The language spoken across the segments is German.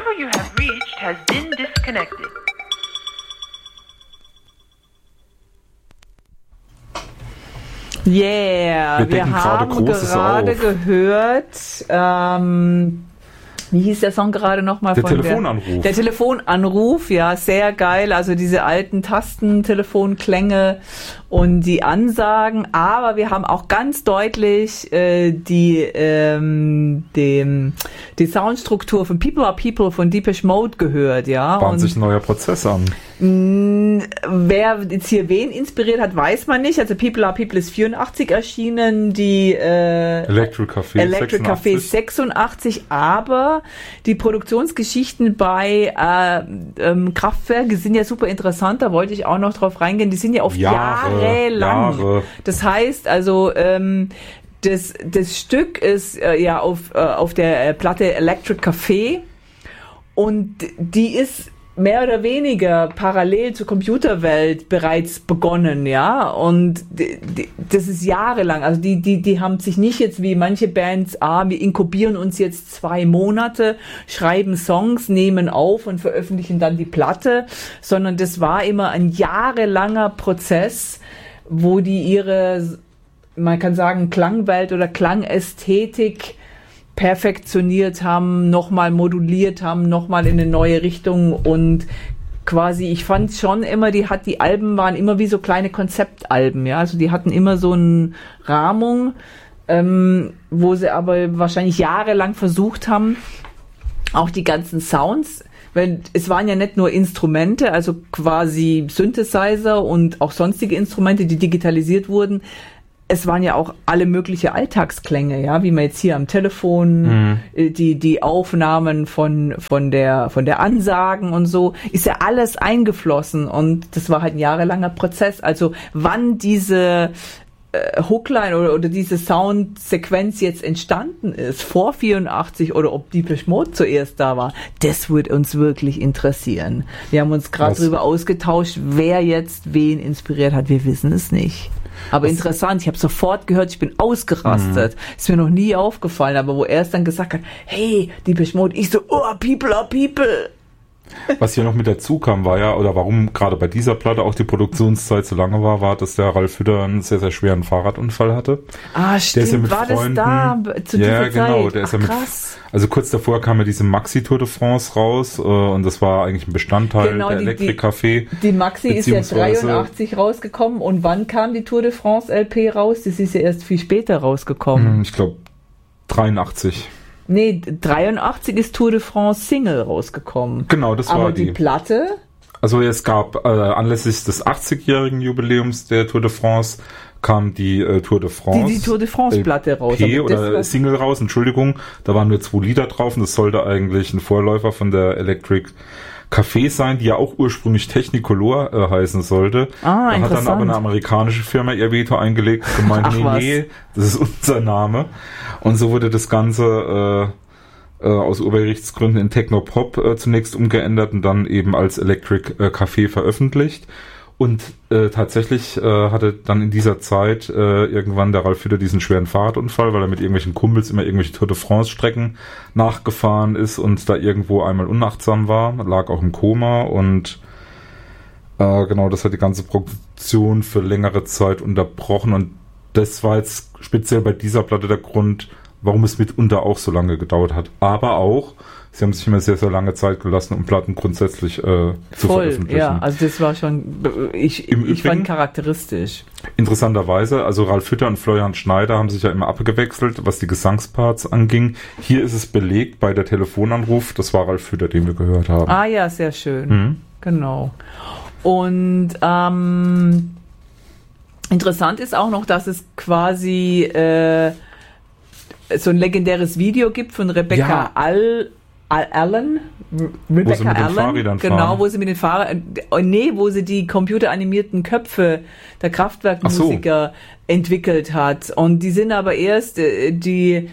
you have reached has been disconnected. Yeah, wir haben gerade gehört, wie hieß der Song gerade nochmal? Der Telefonanruf. Der Telefonanruf, ja, sehr geil. Also diese alten Tastentelefonklänge und die Ansagen. Aber wir haben auch ganz deutlich die Soundstruktur von People Are People von Depeche Mode gehört, ja. Bahnt sich ein neuer Prozess an. Wer jetzt hier wen inspiriert hat, weiß man nicht. Also People Are People ist 84 erschienen, die Electric Café 86, aber die Produktionsgeschichten bei Kraftwerk sind ja super interessant, da wollte ich auch noch drauf reingehen, die sind ja oft jahrelang. Das heißt also, das Stück ist ja auf der Platte Electric Café und die ist mehr oder weniger parallel zur Computerwelt bereits begonnen, ja, und das ist jahrelang, also die haben sich nicht jetzt wie manche Bands, wir inkubieren uns jetzt 2 Monate, schreiben Songs, nehmen auf und veröffentlichen dann die Platte, sondern das war immer ein jahrelanger Prozess, wo die ihre, man kann sagen, Klangwelt oder Klangästhetik perfektioniert haben, nochmal moduliert haben, nochmal in eine neue Richtung und quasi, ich fand schon immer, die Alben waren immer wie so kleine Konzeptalben, ja, also die hatten immer so eine Rahmung, wo sie aber wahrscheinlich jahrelang versucht haben, auch die ganzen Sounds, weil es waren ja nicht nur Instrumente, also quasi Synthesizer und auch sonstige Instrumente, die digitalisiert wurden, es waren ja auch alle mögliche Alltagsklänge, ja, wie man jetzt hier am Telefon, die Aufnahmen von der Ansagen und so, ist ja alles eingeflossen und das war halt ein jahrelanger Prozess. Also wann diese Hookline oder diese Soundsequenz jetzt entstanden ist, vor 84 oder ob Depeche Mode zuerst da war, das würde uns wirklich interessieren. Wir haben uns gerade darüber ausgetauscht, wer jetzt wen inspiriert hat, wir wissen es nicht. Aber interessant, ich habe sofort gehört, ich bin ausgerastet. Ist mir noch nie aufgefallen, aber wo er es dann gesagt hat, hey, Depeche Mode, ich so, oh, People Are People. Was hier noch mit dazu kam, war ja, oder warum gerade bei dieser Platte auch die Produktionszeit so lange war, dass der Ralf Hütter einen sehr, sehr schweren Fahrradunfall hatte. Ah, stimmt, der ist ja mit war Freunden, das da zu dieser Zeit? Ja, genau, der ist ja also kurz davor kam ja diese Maxi Tour de France raus und das war eigentlich ein Bestandteil der Electric Café. Die Maxi ist ja 83 rausgekommen und wann kam die Tour de France LP raus? Das ist ja erst viel später rausgekommen. Ich glaube 83. Nee, 83 ist Tour de France Single rausgekommen. Genau, das war aber die Platte? Also es gab anlässlich des 80-jährigen Jubiläums der Tour de France kam die Tour de France. Die Tour de France Platte raus. Oder Single raus, Entschuldigung. Da waren nur 2 Lieder drauf und das sollte eigentlich ein Vorläufer von der Electric Café sein, die ja auch ursprünglich Technicolor heißen sollte. Da hat dann aber eine amerikanische Firma ihr Veto eingelegt und gemeint, nee, das ist unser Name. Und so wurde das Ganze aus Urheberrechtsgründen in Technopop zunächst umgeändert und dann eben als Electric Café veröffentlicht. Und tatsächlich hatte dann in dieser Zeit irgendwann der Ralf Hütter diesen schweren Fahrradunfall, weil er mit irgendwelchen Kumpels immer irgendwelche Tour de France Strecken nachgefahren ist und da irgendwo einmal unachtsam war, lag auch im Koma und genau, das hat die ganze Produktion für längere Zeit unterbrochen und das war jetzt speziell bei dieser Platte der Grund, warum es mitunter auch so lange gedauert hat. Aber auch, sie haben sich immer sehr, sehr lange Zeit gelassen, um Platten grundsätzlich zu veröffentlichen. Ja, also das war schon, ich fand charakteristisch. Interessanterweise, also Ralf Hütter und Florian Schneider haben sich ja immer abgewechselt, was die Gesangsparts anging. Hier ist es belegt bei der Telefonanruf, das war Ralf Hütter, den wir gehört haben. Ah ja, sehr schön. Genau. Und interessant ist auch noch, dass es quasi so ein legendäres Video gibt von Rebecca Allen, Rebecca Allen, genau, wo sie mit den Fahrrädern, wo sie die computeranimierten Köpfe der Kraftwerkmusiker entwickelt hat. Und die sind aber erst, wurde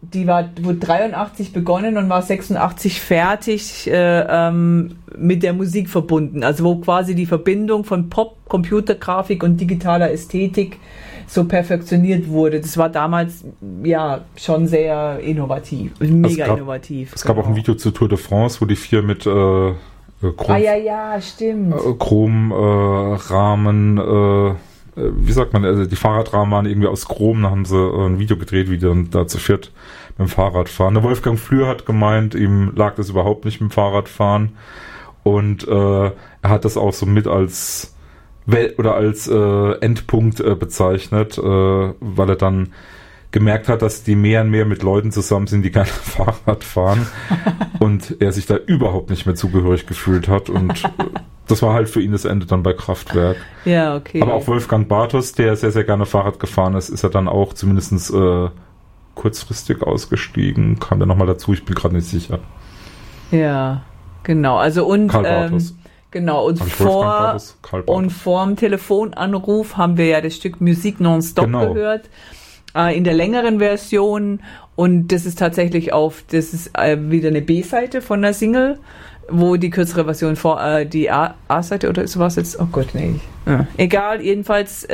83 begonnen und war 86 fertig mit der Musik verbunden. Also wo quasi die Verbindung von Pop, Computergrafik und digitaler Ästhetik so perfektioniert wurde. Das war damals ja schon sehr innovativ, mega innovativ. Es gab auch ein Video zur Tour de France, wo die 4 mit Chrom, stimmt. Chromrahmen, wie sagt man, also die Fahrradrahmen waren irgendwie aus Chrom, da haben sie ein Video gedreht, wie die dann da zu 4 mit dem Fahrrad fahren. Der Wolfgang Flür hat gemeint, ihm lag das überhaupt nicht mit dem Fahrradfahren und er hat das auch so mit als Endpunkt bezeichnet, weil er dann gemerkt hat, dass die mehr und mehr mit Leuten zusammen sind, die gerne Fahrrad fahren und er sich da überhaupt nicht mehr zugehörig gefühlt hat und das war halt für ihn das Ende dann bei Kraftwerk. Ja, okay. Aber auch Wolfgang Bartos, der sehr, sehr gerne Fahrrad gefahren ist, ist er dann auch zumindest kurzfristig ausgestiegen. Kam der nochmal dazu? Ich bin gerade nicht sicher. Ja, genau. Also und Karl Bartos. Genau, und vorm Telefonanruf haben wir ja das Stück Musik nonstop gehört, in der längeren Version, und das ist tatsächlich das ist wieder eine B-Seite von der Single, wo die kürzere Version die A-Seite oder sowas jetzt, oh Gott, nee. Ja. Egal, jedenfalls,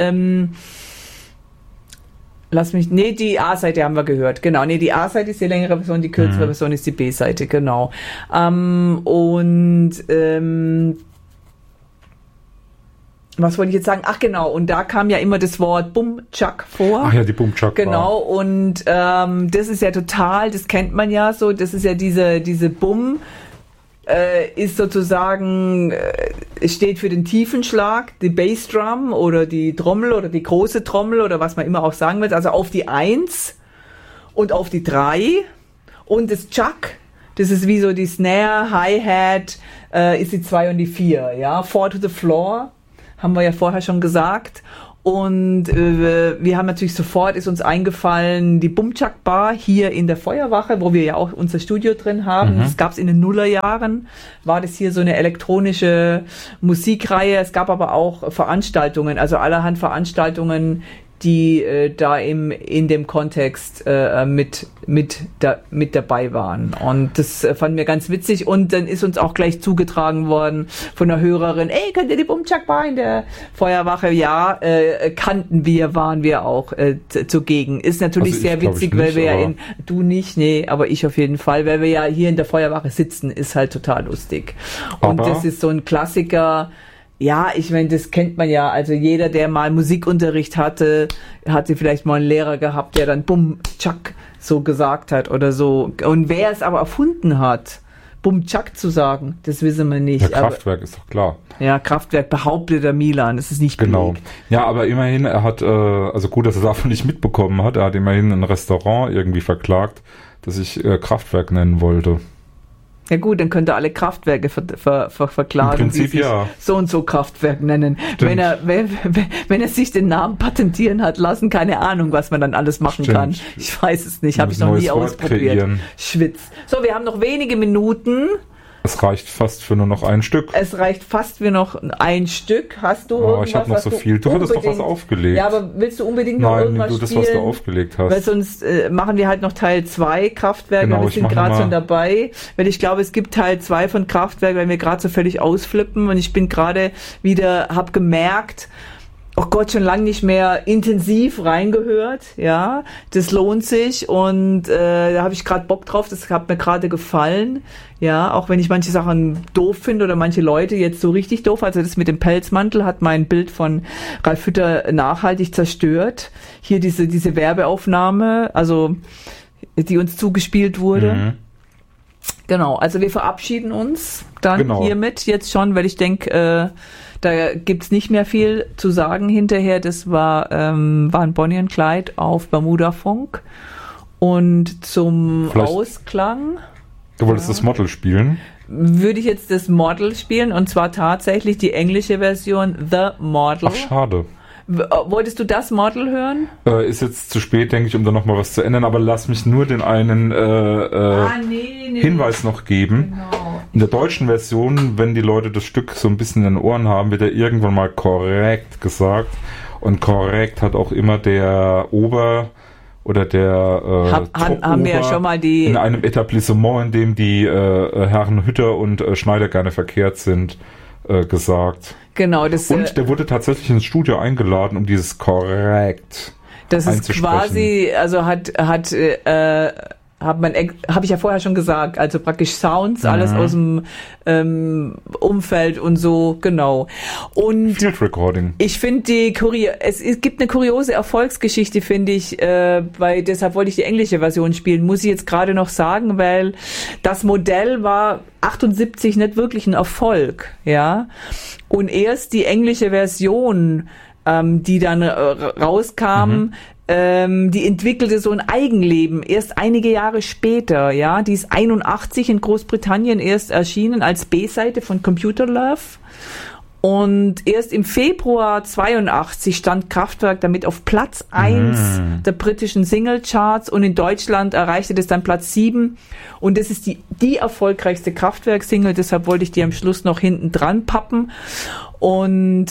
die A-Seite haben wir gehört, genau. Nee, die A-Seite ist die längere Version, die kürzere Version ist die B-Seite, genau. Was wollte ich jetzt sagen? Ach genau, und da kam ja immer das Wort Bum-Chak vor. Ach ja, die Bum-Chak. Genau, und das ist ja total, das kennt man ja so, das ist ja diese Bum, ist sozusagen, steht für den tiefen Schlag, die Bassdrum oder die Trommel oder die große Trommel oder was man immer auch sagen will, also auf die 1 und auf die 3, und das Chak, das ist wie so die Snare, Hi-Hat, ist die 2 und die 4, ja, 4 to the floor, haben wir ja vorher schon gesagt. Und wir haben natürlich sofort, ist uns eingefallen, die Bum-Chak Bar hier in der Feuerwache, wo wir ja auch unser Studio drin haben. Das gab es in den Nullerjahren, war das hier so eine elektronische Musikreihe. Es gab aber auch Veranstaltungen, also allerhand Veranstaltungen, die da in dem Kontext mit dabei waren. Und das fanden wir ganz witzig. Und dann ist uns auch gleich zugetragen worden von einer Hörerin, ey, könnt ihr die Bum-Chak Bar in der Feuerwache? Ja, kannten wir, waren wir auch zugegen. Ist natürlich also sehr witzig, weil wir ja du nicht, nee, aber ich auf jeden Fall, weil wir ja hier in der Feuerwache sitzen, ist halt total lustig. Und das ist so ein Klassiker. Ja, ich meine, das kennt man ja. Also jeder, der mal Musikunterricht hatte vielleicht mal einen Lehrer gehabt, der dann Bum-Chak so gesagt hat oder so. Und wer es aber erfunden hat, Bum-Chak zu sagen, das wissen wir nicht. Ja, Kraftwerk ist doch klar. Ja, Kraftwerk behauptet der Milan, das ist nicht genau. belegt. Ja, aber immerhin, er hat, also gut, dass er es davon nicht mitbekommen hat, er hat immerhin ein Restaurant irgendwie verklagt, das ich Kraftwerk nennen wollte. Ja gut, dann könnte er alle Kraftwerke verklagen, im Prinzip, die sich so und so Kraftwerk nennen. Wenn er sich den Namen patentieren hat lassen, keine Ahnung, was man dann alles machen kann. Ich weiß es nicht, habe ich noch nie ausprobiert. Schwitz. So, wir haben noch wenige Minuten. Es reicht fast für nur noch ein Hast du irgendwas? Ich habe noch so viel. Du hattest doch was aufgelegt. Ja, aber willst du unbedingt noch irgendwas spielen? Nein, das, was du aufgelegt hast. Weil sonst machen wir halt noch Teil 2 Kraftwerk. Genau, wir sind gerade schon dabei. Weil ich glaube, es gibt Teil 2 von Kraftwerk, weil wir gerade so völlig ausflippen. Und ich bin gerade habe gemerkt, oh Gott, schon lange nicht mehr intensiv reingehört, ja, das lohnt sich, und da habe ich gerade Bock drauf, das hat mir gerade gefallen, ja, auch wenn ich manche Sachen doof finde oder manche Leute jetzt so richtig doof, also das mit dem Pelzmantel hat mein Bild von Ralf Hütter nachhaltig zerstört, hier diese Werbeaufnahme, also die uns zugespielt wurde. Genau, also wir verabschieden uns dann hiermit jetzt schon, weil ich denke, da gibt's nicht mehr viel zu sagen hinterher. Das waren Bonnie und Clyde auf Bermuda Funk. Und zum Ausklang... Du wolltest das Model spielen? Würde ich jetzt das Model spielen, und zwar tatsächlich die englische Version, The Model. Ach, schade. Wolltest du das Model hören? Ist jetzt zu spät, denke ich, um da nochmal was zu ändern, aber lass mich nur den einen Hinweis noch geben. Genau. In der deutschen Version, wenn die Leute das Stück so ein bisschen in den Ohren haben, wird er irgendwann mal korrekt gesagt, und korrekt hat auch immer der oder der haben wir ja schon mal in einem Etablissement, in dem die Herren Hütter und Schneider gerne verkehrt sind, gesagt. Genau. Und der wurde tatsächlich ins Studio eingeladen, um dieses korrekt das ist quasi, also habe ich ja vorher schon gesagt, also praktisch Sounds, alles aus dem Umfeld und so, genau. Und Field Recording. Ich finde es gibt eine kuriose Erfolgsgeschichte, finde ich, weil deshalb wollte ich die englische Version spielen, muss ich jetzt gerade noch sagen, weil das Modell war 78 nicht wirklich ein Erfolg, ja. Und erst die englische Version, die dann rauskam, die entwickelte so ein Eigenleben erst einige Jahre später, ja. Die ist 81 in Großbritannien erst erschienen als B-Seite von Computer Love. Und erst im Februar 82 stand Kraftwerk damit auf Platz 1 der britischen Singlecharts und in Deutschland erreichte das dann Platz 7. Und das ist die erfolgreichste Kraftwerk-Single, deshalb wollte ich die am Schluss noch hinten dran pappen. Und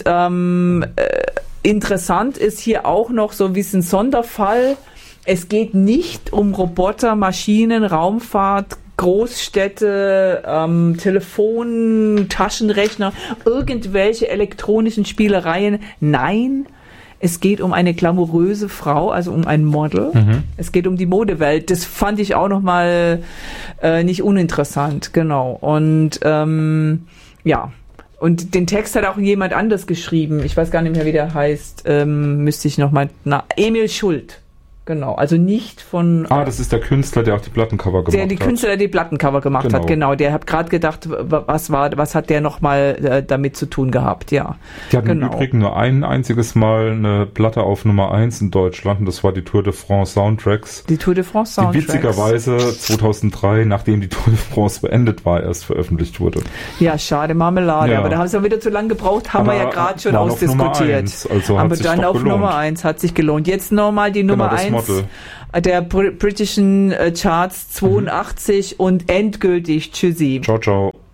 interessant ist hier auch noch so wie es ein Sonderfall. Es geht nicht um Roboter, Maschinen, Raumfahrt, Großstädte, Telefon, Taschenrechner, irgendwelche elektronischen Spielereien. Nein, es geht um eine glamouröse Frau, also um ein Model. Es geht um die Modewelt. Das fand ich auch nochmal nicht uninteressant, genau. Und ja. Und den Text hat auch jemand anders geschrieben. Ich weiß gar nicht mehr, wie der heißt. Müsste ich nochmal... Emil Schult. Genau, also nicht von... das ist der Künstler, der auch die Plattencover gemacht hat. Der Künstler, der die Plattencover gemacht hat, genau. Der hat gerade gedacht, was hat der nochmal damit zu tun gehabt, ja. Die hatten im Übrigen nur ein einziges Mal eine Platte auf Nummer 1 in Deutschland und das war die Tour de France Soundtracks. Die Tour de France Soundtracks. Die witzigerweise 2003, nachdem die Tour de France beendet war, erst veröffentlicht wurde. Ja, schade Marmelade, aber da haben sie auch wieder zu lange gebraucht, haben wir ja gerade schon ausdiskutiert. Aber dann auf gelohnt. Nummer 1 hat sich gelohnt. Jetzt nochmal die Nummer 1. Der britischen Charts 82 und endgültig tschüssi. Ciao, ciao.